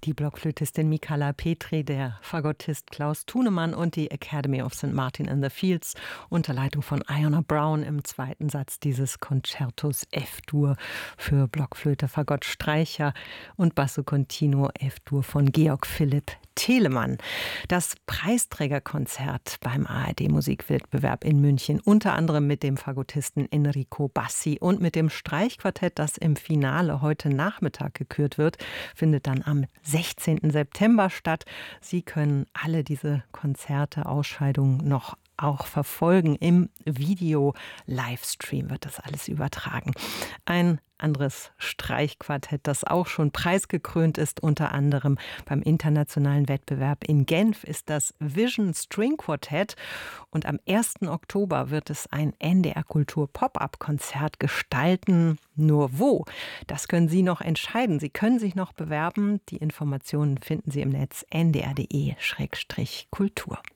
Die Blockflötistin Michala Petri, der Fagottist Klaus Thunemann und die Academy of St. Martin in the Fields unter Leitung von Iona Brown im zweiten Satz dieses Concertos F-Dur für Blockflöte, Fagott, Streicher und Basso Continuo F-Dur von Georg Philipp Telemann. Das Preisträgerkonzert beim ARD-Musikwettbewerb in München, unter anderem mit dem Fagottisten Enrico Bassi und mit dem Streichquartett, das im Finale heute Nachmittag gekürt wird, findet dann am 16. September statt. Sie können alle diese Konzerte, Ausscheidungen noch auch verfolgen. Im Video-Livestream wird das alles übertragen. Ein anderes Streichquartett, das auch schon preisgekrönt ist, unter anderem beim internationalen Wettbewerb in Genf, ist das Vision String Quartett. Und am 1. Oktober wird es ein NDR Kultur Pop-up-Konzert gestalten. Nur wo? Das können Sie noch entscheiden. Sie können sich noch bewerben. Die Informationen finden Sie im Netz ndr.de/kultur.